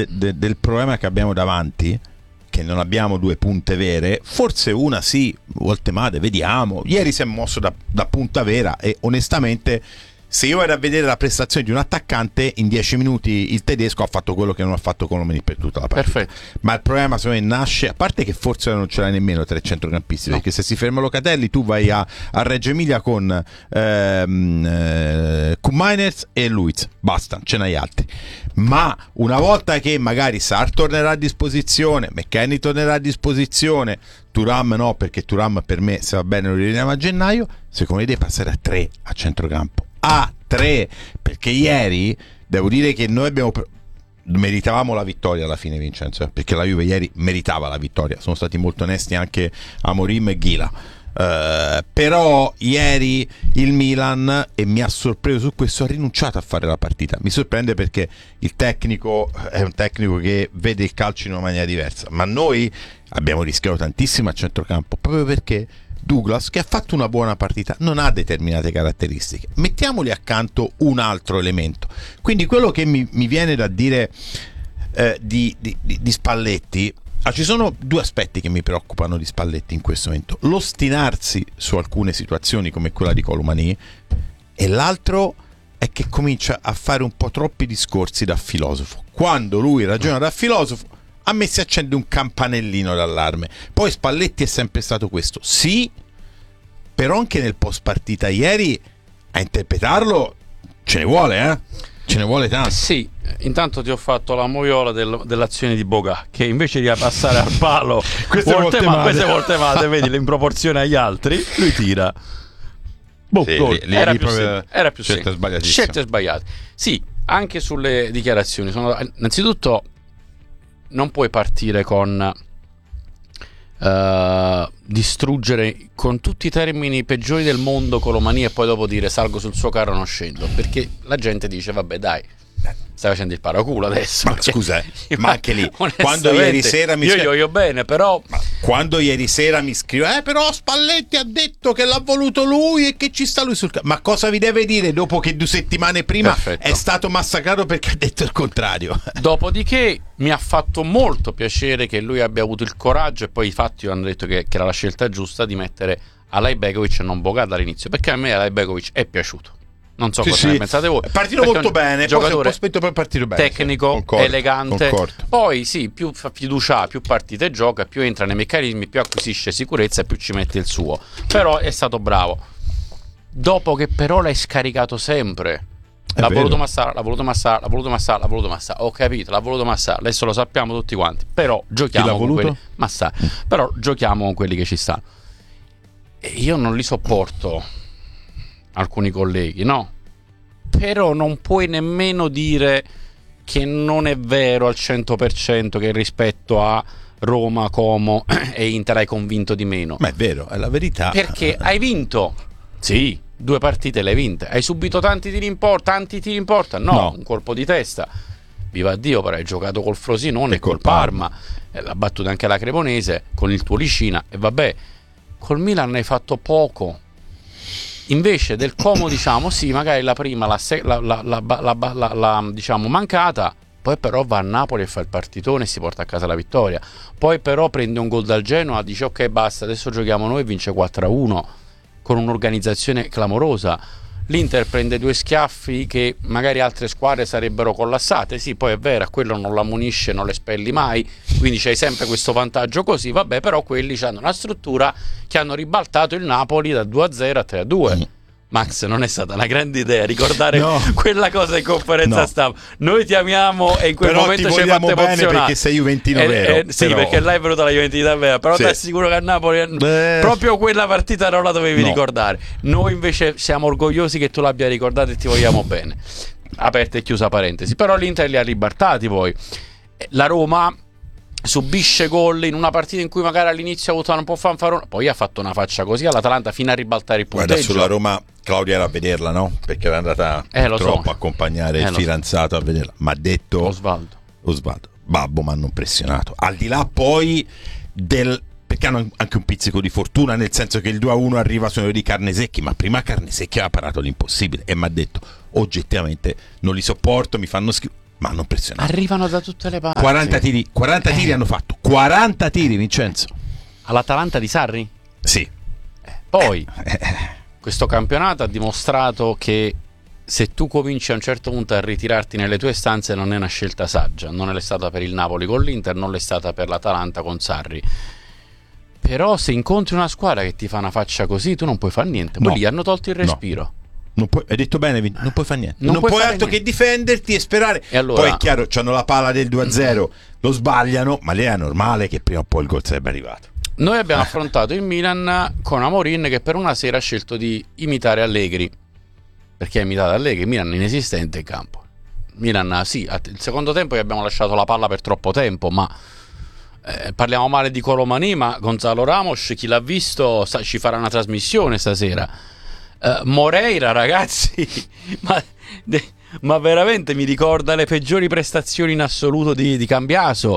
del problema che abbiamo davanti, che non abbiamo due punte vere, forse una sì, Voltemade, vediamo. Ieri si è mosso da punta vera e onestamente, se io ero a vedere la prestazione di un attaccante, in 10 minuti il tedesco ha fatto quello che non ha fatto Colomani per tutta la partita. Perfetto. Ma il problema secondo me nasce, a parte che forse non ce l'hai nemmeno tra i centrocampisti, perché se si ferma Locatelli tu vai a Reggio Emilia con Koopmeiners e Luiz, basta, ce n'hai altri. Ma una volta che magari Sarr tornerà a disposizione, McKennie tornerà a disposizione, Thuram no, perché Thuram per me, se va bene, lo rinnoviamo a gennaio, secondo me deve passare a 3 a centrocampo. A 3, perché ieri devo dire che noi meritavamo la vittoria alla fine, Vincenzo, perché la Juve ieri meritava la vittoria, sono stati molto onesti anche Amorim e Ghila, però ieri il Milan, e mi ha sorpreso su questo, ha rinunciato a fare la partita. Mi sorprende perché il tecnico è un tecnico che vede il calcio in una maniera diversa, ma noi abbiamo rischiato tantissimo a centrocampo proprio perché Douglas, che ha fatto una buona partita, non ha determinate caratteristiche. Mettiamoli accanto un altro elemento. Quindi quello che mi viene da dire di Spalletti, ci sono due aspetti che mi preoccupano di Spalletti in questo momento: l'ostinarsi su alcune situazioni come quella di Colomani, e l'altro è che comincia a fare un po' troppi discorsi da filosofo. Quando lui ragiona da filosofo, a me si accende un campanellino d'allarme. Poi Spalletti è sempre stato questo, sì, però anche nel post partita ieri a interpretarlo ce ne vuole, ce ne vuole tanto. Sì, intanto ti ho fatto la moviola dell'azione di Boga, che invece di passare al palo queste volte male, vedi, in proporzione agli altri, lui tira. Sì, era più semplice. Scelte sbagliate. Sì, anche sulle dichiarazioni. Innanzitutto non puoi partire con distruggere con tutti i termini peggiori del mondo Colomani e poi dopo dire salgo sul suo carro, non scendo, perché la gente dice vabbè dai, stai facendo il paraculo adesso. Ma scusa, ma anche lì quando ieri sera io bene, però quando ieri sera mi scrive però Spalletti ha detto che l'ha voluto lui e che ci sta lui sul ma cosa vi deve dire dopo che 2 settimane prima Perfetto. È stato massacrato perché ha detto il contrario? Dopodiché mi ha fatto molto piacere che lui abbia avuto il coraggio, e poi i fatti hanno detto che era la scelta giusta di mettere Alajbegovic e non Boga dall'inizio, perché a me Alajbegovic è piaciuto. Non so cosa ne pensate voi. È partito molto bene, giocatore poi partito bene, tecnico, concordo, elegante. Concordo. Poi sì, più fiducia ha, più partite gioca, più entra nei meccanismi, più acquisisce sicurezza e più ci mette il suo. Però è stato bravo. Dopo che però l'hai scaricato sempre. L'ha voluto Massara. Ho capito, l'ha voluto Massara. Adesso lo sappiamo tutti quanti. Però giochiamo con quelli. Massara. Però giochiamo con quelli che ci stanno. E io non li sopporto alcuni colleghi, no? Però non puoi nemmeno dire che non è vero al 100% che rispetto a Roma, Como e Inter hai convinto di meno. Ma è vero, è la verità. Perché hai vinto, sì, 2 partite le hai vinte. Hai subito tanti tiri in porta? No, un colpo di testa. Viva Dio, però hai giocato col Frosinone e col Parma. L'ha battuta anche la Cremonese con il tuo Licina. E vabbè, col Milan hai fatto poco. Invece del Como, diciamo, sì, magari la prima la diciamo mancata, poi però va a Napoli e fa il partitone e si porta a casa la vittoria. Poi però prende un gol dal Genoa, dice ok basta, adesso giochiamo noi e vince 4-1 con un'organizzazione clamorosa. L'Inter prende 2 schiaffi che magari altre squadre sarebbero collassate, sì, poi è vero, a quello non l'ammonisce, non le spelli mai, quindi c'hai sempre questo vantaggio così, vabbè, però quelli hanno una struttura che hanno ribaltato il Napoli da 2-0 a 3-2. Max, non è stata una grande idea ricordare quella cosa in conferenza stampa. Noi ti amiamo e in quel momento ci hai fatto emozionare perché sei juventino vero. Sì, però... perché là è venuta la Juventus vera, però ti assicuro che a Napoli proprio quella partita non la dovevi ricordare. Noi invece siamo orgogliosi che tu l'abbia ricordata e ti vogliamo bene. Aperta e chiusa parentesi. Però l'Inter li ha ribaltati poi. La Roma subisce gol in una partita in cui magari all'inizio ha avuto un po' fanfarona, poi ha fatto una faccia così all'Atalanta fino a ribaltare il punteggio. Guarda, sulla Roma Claudia era a vederla, no? Perché era andata troppo a accompagnare il fidanzato a vederla, ma ha detto Osvaldo Babbo mi hanno impressionato, al di là poi perché hanno anche un pizzico di fortuna, nel senso che il 2-1 arriva su di Carnesecchi, ma prima Carnesecchi aveva parato l'impossibile e mi ha detto oggettivamente non li sopporto, mi fanno schifo. ma hanno pressionato. Arrivano da tutte le parti. 40 tiri hanno fatto. 40 tiri, Vincenzo. All'Atalanta di Sarri? Sì. Poi questo campionato ha dimostrato che se tu cominci a un certo punto a ritirarti nelle tue stanze non è una scelta saggia. Non è stata per il Napoli con l'Inter, non è stata per l'Atalanta con Sarri. Però se incontri una squadra che ti fa una faccia così, tu non puoi fare niente. Poi lì hanno tolto il respiro. Non puoi, hai detto bene, non puoi fare niente. Non puoi altro che difenderti e sperare. E allora, poi è chiaro, c'hanno la palla del 2-0, lo sbagliano, ma lì è normale che prima o poi il gol sarebbe arrivato. Noi abbiamo affrontato il Milan con Amorin che per una sera ha scelto di imitare Allegri. Perché ha imitato Allegri? Milan inesistente in campo. Milan sì, il secondo tempo gli abbiamo lasciato la palla per troppo tempo, ma parliamo male di Colomani, ma Gonzalo Ramos, chi l'ha visto ci farà una trasmissione stasera. Moreira, ragazzi, ma veramente mi ricorda le peggiori prestazioni in assoluto di Cambiaso.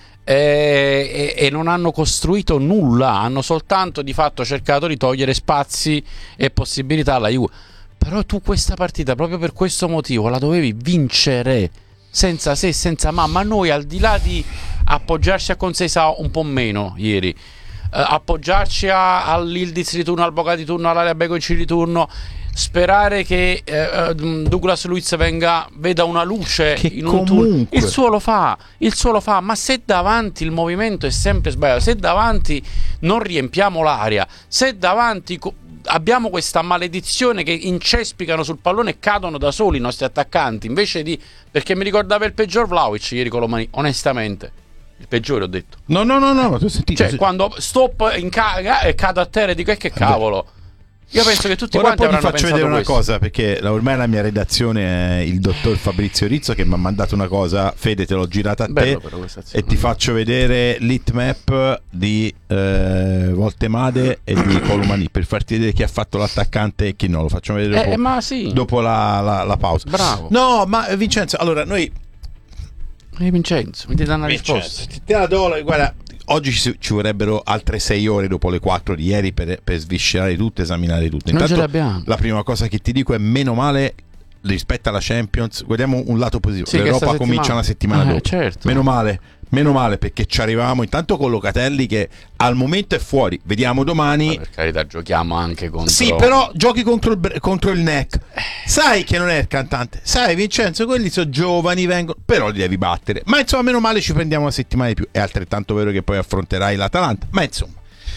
E non hanno costruito nulla, hanno soltanto di fatto cercato di togliere spazi e possibilità alla Juve. Però tu questa partita, proprio per questo motivo, la dovevi vincere, senza se, senza ma noi, al di là di appoggiarci a Conceição un po' meno ieri, appoggiarci all'Ildiz di turno, al Boca di turno, all'Alia Begovic di turno, sperare che Douglas Luiz veda una luce che in un turno. Il suo lo fa, ma se davanti il movimento è sempre sbagliato, se davanti non riempiamo l'area, se davanti abbiamo questa maledizione che incespicano sul pallone e cadono da soli i nostri attaccanti, invece di, perché mi ricordava il peggior Vlahovic ieri con Colomani, onestamente. Il peggiore ho detto. No, ma tu sentito. Cioè, quando stop e cado a terra e dico che cavolo. Io penso che tutti ora quanti avranno ti faccio vedere una questo. cosa, perché ormai la mia redazione è il dottor Fabrizio Rizzo che mi ha mandato una cosa. Fede, te l'ho girata a te e ti faccio vedere l'hitmap di Voltemade e di Colomani per farti vedere chi ha fatto l'attaccante e chi no. Lo facciamo vedere dopo, ma sì. dopo la pausa. Bravo. No, ma Vincenzo, allora noi Vincenzo, mi devi dare una risposta. Te la do, guarda. Oggi ci vorrebbero altre 6 ore dopo le 4 di ieri per sviscerare tutto, esaminare tutto. Non Intanto ce l'abbiamo. la prima cosa che ti dico è meno male rispetto alla Champions. Guardiamo un lato positivo. Sì, l'Europa comincia una settimana dopo. Certo. Meno male perché ci arrivavamo intanto con Locatelli che al momento è fuori. Vediamo domani. Ma per carità, giochiamo anche contro. Sì, però giochi contro il NEC. Sai che non è il cantante. Sai, Vincenzo, quelli sono giovani, vengono, però li devi battere. Ma insomma, meno male ci prendiamo una settimana di più. È altrettanto vero che poi affronterai l'Atalanta. Ma insomma,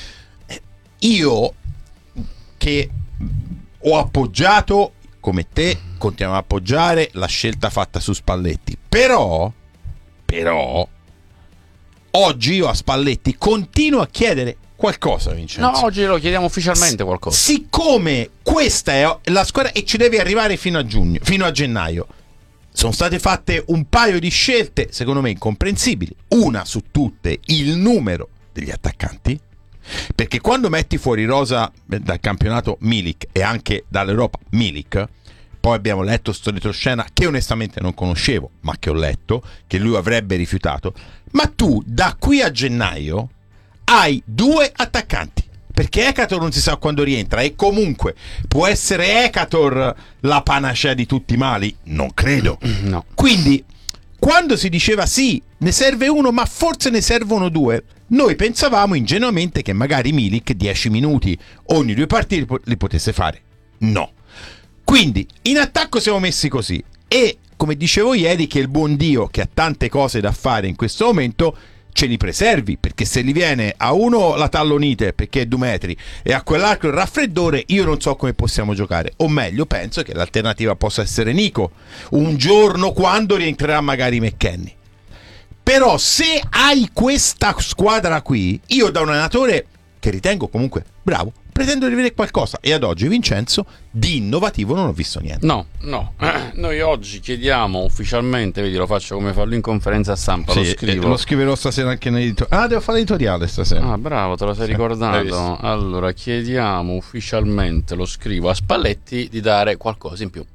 io che ho appoggiato come te, continuiamo a appoggiare la scelta fatta su Spalletti. Però oggi io a Spalletti continuo a chiedere qualcosa, Vincenzo. No, oggi lo chiediamo ufficialmente qualcosa. Siccome questa è la squadra e ci deve arrivare fino a gennaio, sono state fatte un paio di scelte secondo me incomprensibili. Una su tutte, il numero degli attaccanti, perché quando metti fuori rosa dal campionato Milik e anche dall'Europa Milik, poi abbiamo letto sto retroscena che onestamente non conoscevo, ma che ho letto, che lui avrebbe rifiutato. Ma tu da qui a gennaio hai 2 attaccanti, perché Ekator non si sa quando rientra, e comunque può essere Ekator la panacea di tutti i mali? Non credo. No. Quindi quando si diceva sì, ne serve uno, ma forse ne servono 2, noi pensavamo ingenuamente che magari Milik 10 minuti ogni 2 partite li potesse fare. No. Quindi in attacco siamo messi così, e come dicevo ieri che il buon Dio, che ha tante cose da fare in questo momento, ce li preservi, perché se gli viene a uno la tallonite perché è 2 metri e a quell'altro il raffreddore, io non so come possiamo giocare. O meglio, penso che l'alternativa possa essere Nico un giorno quando rientrerà magari McKennie. Però se hai questa squadra qui, io da un allenatore che ritengo comunque bravo, pretendo di vedere qualcosa, e ad oggi, Vincenzo, di innovativo non ho visto niente. No. Noi oggi chiediamo ufficialmente, vedi, lo faccio come farlo in conferenza stampa, Sì, lo scrivo. lo scriverò stasera anche nell'editoriale. Devo fare l'editoriale stasera. Ah, bravo, te lo sei ricordato. Allora, chiediamo ufficialmente, lo scrivo a Spalletti, di dare qualcosa in più.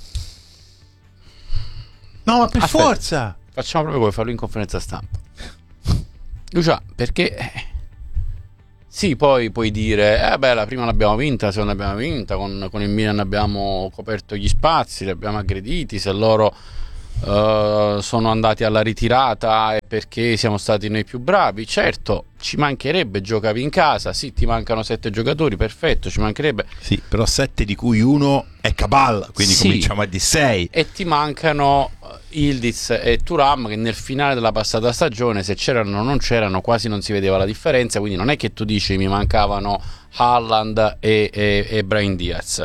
No, ma per forza! Facciamo proprio come farlo in conferenza stampa. Lucia, perché... Sì, poi puoi dire, la prima l'abbiamo vinta, la seconda l'abbiamo vinta, con il Milan abbiamo coperto gli spazi, li abbiamo aggrediti, se loro sono andati alla ritirata e perché siamo stati noi più bravi. Certo, ci mancherebbe, giocavi in casa, sì, ti mancano 7 giocatori, perfetto, ci mancherebbe. Sì, però 7 di cui uno è Cabal, quindi sì, cominciamo a di 6. E ti mancano Ildiz e Thuram, che nel finale della passata stagione, se c'erano o non c'erano, quasi non si vedeva la differenza, quindi non è che tu dici mi mancavano Haaland e Brahim Diaz.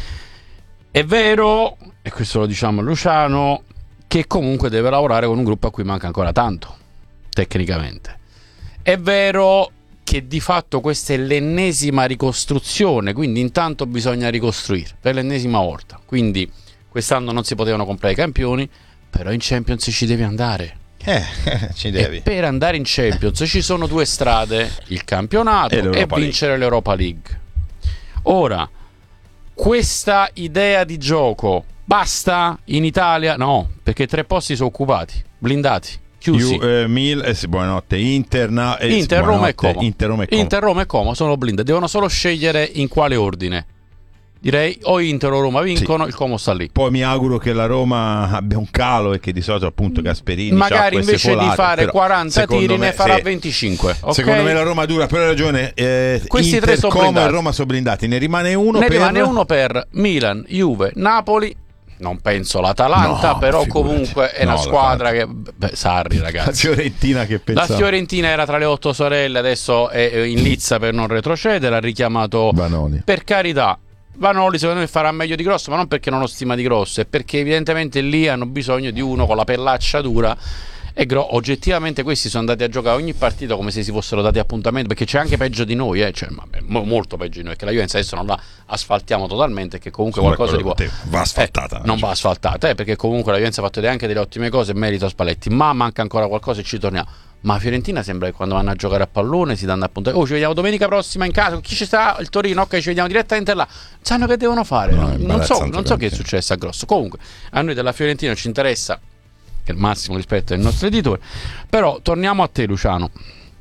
È vero, e questo lo diciamo a Luciano, che comunque deve lavorare con un gruppo a cui manca ancora tanto, tecnicamente. È vero che di fatto questa è l'ennesima ricostruzione, quindi intanto bisogna ricostruire per l'ennesima volta. Quindi quest'anno non si potevano comprare i campioni, però in Champions ci devi andare. Ci devi. E per andare in Champions ci sono 2 strade: il campionato e vincere l'Europa League. Ora, questa idea di gioco basta in Italia? No, perché 3 posti sono occupati, blindati, chiusi. Buonanotte. Inter, Roma e Como. Inter, Roma e Como sono blindati, devono solo scegliere in quale ordine. Direi o Inter o Roma vincono, sì. Il Como sta lì. Poi mi auguro che la Roma abbia un calo e che di solito appunto Gasperini magari invece folate, di fare 40 tiri ne farà 25. Okay? Secondo me la Roma dura, però hai ragione. Questi Inter, 3 sono Como blindati. e Roma sono blindati. Ne rimane uno per Milan, Juve, Napoli. Non penso l'Atalanta, no, però figurati. Comunque è una squadra che... Sarri, ragazzi. La Fiorentina che pensavo. La Fiorentina era tra le 8 sorelle, adesso è in lizza per non retrocedere, ha richiamato Vanoli. Per carità, Vanoli secondo me farà meglio di Grosso, ma non perché non ho stima di Grosso, è perché evidentemente lì hanno bisogno di uno con la pellaccia dura. E oggettivamente questi sono andati a giocare ogni partita come se si fossero dati appuntamento, perché c'è anche peggio di noi, cioè, molto peggio di noi, che la Juventus adesso non la asfaltiamo totalmente, che comunque qualcosa di va asfaltata. Non va asfaltata, perché comunque la Juventus ha fatto anche delle ottime cose, merito a Spalletti, ma manca ancora qualcosa e ci torniamo. Ma a Fiorentina sembra che quando vanno a giocare a pallone si danno appuntamento. Ci vediamo domenica prossima in casa, chi ci sta? Il Torino, ok, ci vediamo direttamente là. Sanno che devono fare, no? Non so che è successo a Grosso. Comunque a noi della Fiorentina ci interessa il massimo rispetto ai nostri editori. Però torniamo a te, Luciano,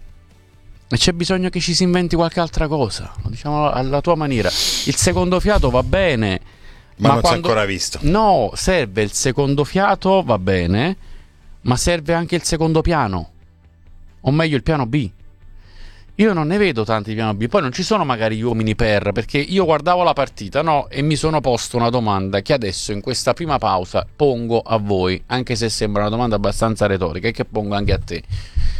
e c'è bisogno che ci si inventi qualche altra cosa, diciamo alla tua maniera. Il secondo fiato va bene, ma non si è ancora visto. No, serve il secondo fiato, va bene, ma serve anche il secondo piano, o meglio il piano B. Io non ne vedo tanti piano B. Poi non ci sono magari gli uomini perché io guardavo la partita, no? E mi sono posto una domanda che adesso in questa prima pausa pongo a voi, anche se sembra una domanda abbastanza retorica, e che pongo anche a te.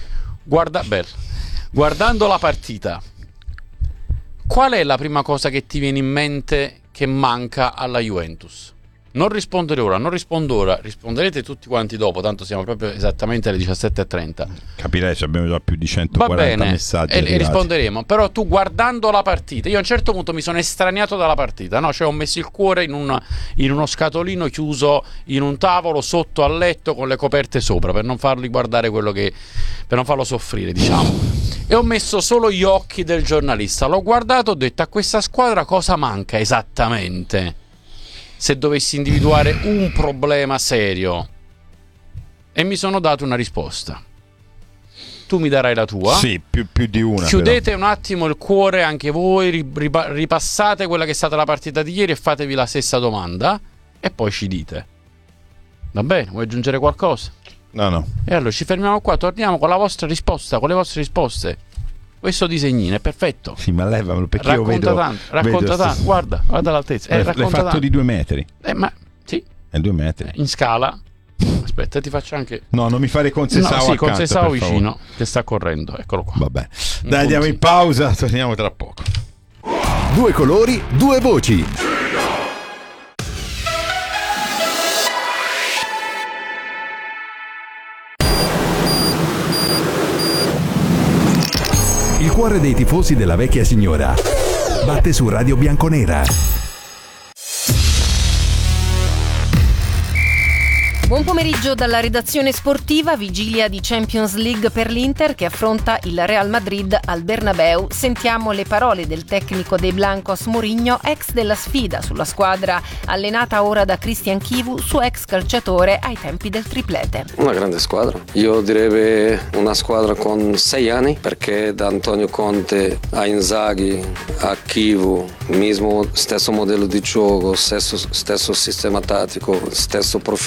Guardando la partita, qual è la prima cosa che ti viene in mente che manca alla Juventus? Non rispondere ora, non rispondo ora, risponderete tutti quanti dopo, tanto siamo proprio esattamente alle 17:30. Capirei se abbiamo già più di 140 messaggi e risponderemo. Però tu, guardando la partita, io a un certo punto mi sono estraniato dalla partita, no? Cioè ho messo il cuore in uno scatolino chiuso in un tavolo sotto al letto con le coperte sopra, per non farli guardare per non farlo soffrire, diciamo. E ho messo solo gli occhi del giornalista, l'ho guardato, ho detto: a questa squadra cosa manca esattamente? Se dovessi individuare un problema serio, e mi sono dato una risposta. Tu mi darai la tua. Sì, più di una. Chiudete un attimo il cuore anche voi, ripassate quella che è stata la partita di ieri e fatevi la stessa domanda e poi ci dite. Va bene? Vuoi aggiungere qualcosa? No. E allora ci fermiamo qua, torniamo con la vostra risposta, con le vostre risposte. Questo disegnino è perfetto. Sì, ma levamelo, perché racconta tanto. Guarda l'altezza. È fatto di 2 metri. Ma sì. È 2 metri. In scala. Aspetta, ti faccio anche. No, non mi fare Concesao. No, sì, Concesao vicino, favore. Che sta correndo. Eccolo qua. Vabbè. Dai, andiamo in pausa, torniamo tra poco. 2 colori, 2 voci. Il cuore dei tifosi della vecchia signora batte su Radio Bianconera. Buon pomeriggio dalla redazione sportiva. Vigilia di Champions League per l'Inter che affronta il Real Madrid al Bernabeu. Sentiamo le parole del tecnico dei Blancos Mourinho, ex della sfida sulla squadra allenata ora da Christian Chivu, suo ex calciatore ai tempi del triplete. Una grande squadra, io direi una squadra con 6 anni, perché da Antonio Conte a Inzaghi a Chivu, mismo stesso modello di gioco, stesso sistema tattico, stesso profilo di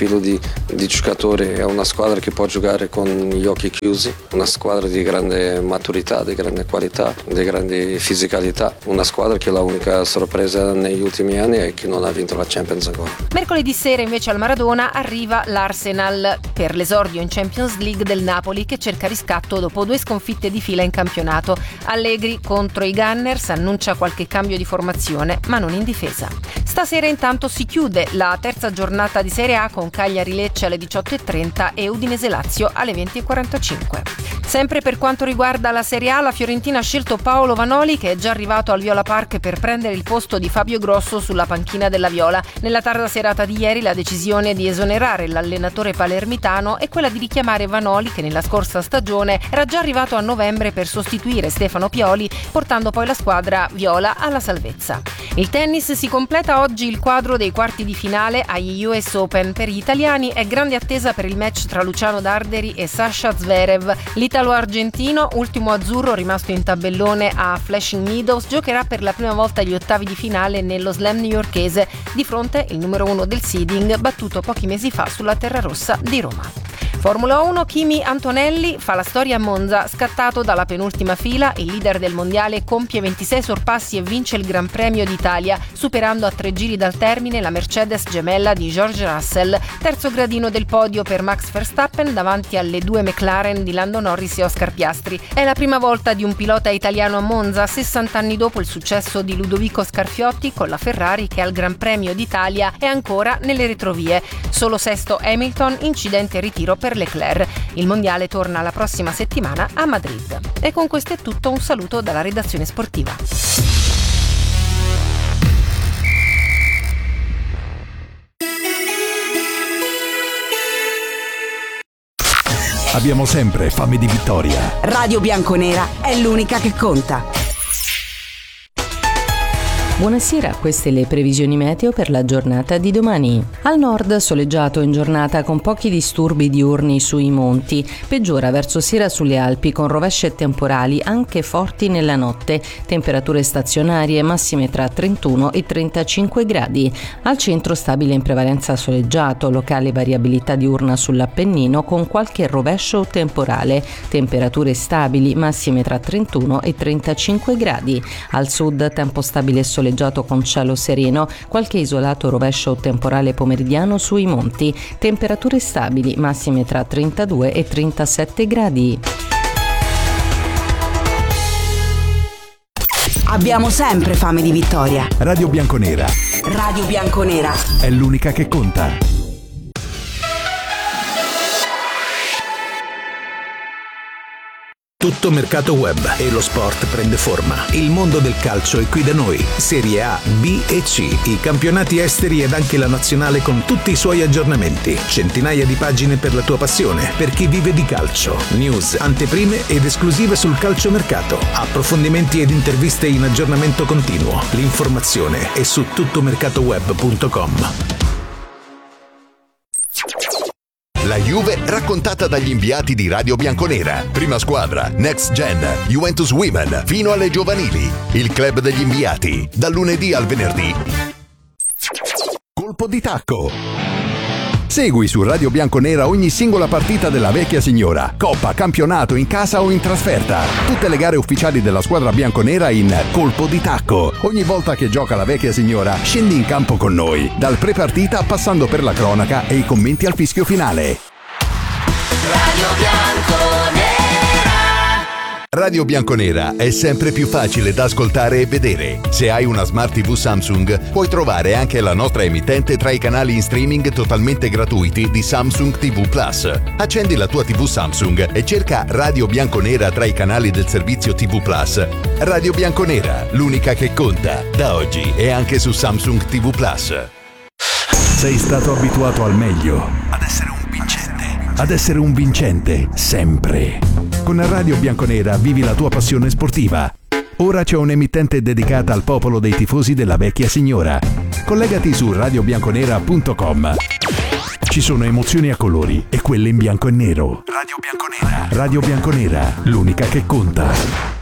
di giocatori, è una squadra che può giocare con gli occhi chiusi, una squadra di grande maturità, di grande qualità, di grande fisicalità, una squadra che la unica sorpresa negli ultimi anni è che non ha vinto la Champions ancora. Mercoledì sera invece al Maradona arriva l'Arsenal per l'esordio in Champions League del Napoli, che cerca riscatto dopo 2 sconfitte di fila in campionato. Allegri contro i Gunners annuncia qualche cambio di formazione, ma non in difesa. Stasera intanto si chiude la terza giornata di Serie A con Cagliari-Lecce alle 18:30 e Udinese-Lazio alle 20:45. Sempre per quanto riguarda la Serie A, la Fiorentina ha scelto Paolo Vanoli, che è già arrivato al Viola Park per prendere il posto di Fabio Grosso sulla panchina della Viola. Nella tarda serata di ieri la decisione di esonerare l'allenatore palermitano è quella di richiamare Vanoli, che nella scorsa stagione era già arrivato a novembre per sostituire Stefano Pioli, portando poi la squadra viola alla salvezza. Il tennis si completa oggi il quadro dei quarti di finale agli US Open. Per gli italiani è grande attesa per il match tra Luciano Darderi e Sasha Zverev. L'italo-argentino, ultimo azzurro rimasto in tabellone a Flushing Meadows, giocherà per la prima volta gli ottavi di finale nello slam newyorkese, di fronte il numero 1 del seeding, battuto pochi mesi fa sulla terra rossa di Roma. Formula 1, Kimi Antonelli fa la storia a Monza, scattato dalla penultima fila, il leader del mondiale compie 26 sorpassi e vince il Gran Premio d'Italia, superando a 3 giri dal termine la Mercedes gemella di George Russell, terzo gradino del podio per Max Verstappen davanti alle 2 McLaren di Lando Norris e Oscar Piastri. È la prima volta di un pilota italiano a Monza, 60 anni dopo il successo di Ludovico Scarfiotti con la Ferrari, che al Gran Premio d'Italia è ancora nelle retrovie. Solo sesto Hamilton, incidente e ritiro per Leclerc. Il mondiale torna la prossima settimana a Madrid. E con questo è tutto, un saluto dalla redazione sportiva. Abbiamo sempre fame di vittoria. Radio Bianconera è l'unica che conta. Buonasera, queste le previsioni meteo per la giornata di domani. Al nord soleggiato in giornata con pochi disturbi diurni sui monti, peggiora verso sera sulle Alpi con rovesce e temporali anche forti nella notte, temperature stazionarie massime tra 31 e 35 gradi. Al centro stabile in prevalenza soleggiato, locale variabilità diurna sull'Appennino con qualche rovescio o temporale, temperature stabili massime tra 31 e 35 gradi. Al sud tempo stabile e soleggiato con cielo sereno, qualche isolato rovescio o temporale pomeridiano sui monti, temperature stabili massime tra 32 e 37 gradi. Abbiamo sempre fame di vittoria. Radio Bianconera Radio Bianconera è l'unica che conta. Tutto mercato web e lo sport prende forma. Il mondo del calcio è qui da noi. Serie A, B e C, i campionati esteri ed anche la nazionale con tutti i suoi aggiornamenti. Centinaia di pagine per la tua passione, per chi vive di calcio. News, anteprime ed esclusive sul calciomercato. Approfondimenti ed interviste in aggiornamento continuo. L'informazione è su tuttomercatoweb.com. La Juve raccontata dagli inviati di Radio Bianconera. Prima squadra, Next Gen, Juventus Women, fino alle giovanili. Il club degli inviati, dal lunedì al venerdì. Colpo di tacco. Segui su Radio Bianconera ogni singola partita della vecchia signora. Coppa, campionato, in casa o in trasferta. Tutte le gare ufficiali della squadra bianconera in Colpo di tacco. Ogni volta che gioca la vecchia signora, scendi in campo con noi. Dal pre-partita passando per la cronaca e i commenti al fischio finale. Radio Bianconera. Radio Bianconera è sempre più facile da ascoltare e vedere. Se hai una Smart TV Samsung, puoi trovare anche la nostra emittente tra i canali in streaming totalmente gratuiti di Samsung TV Plus. Accendi la tua TV Samsung e cerca Radio Bianconera tra i canali del servizio TV Plus. Radio Bianconera, l'unica che conta, da oggi e anche su Samsung TV Plus. Sei stato abituato al meglio, ad essere un vincente, ad essere un vincente sempre. Con Radio Bianconera vivi la tua passione sportiva. Ora c'è un'emittente dedicata al popolo dei tifosi della vecchia signora. Collegati su radiobianconera.com. Ci sono emozioni a colori e quelle in bianco e nero. Radio Bianconera. Radio Bianconera, l'unica che conta.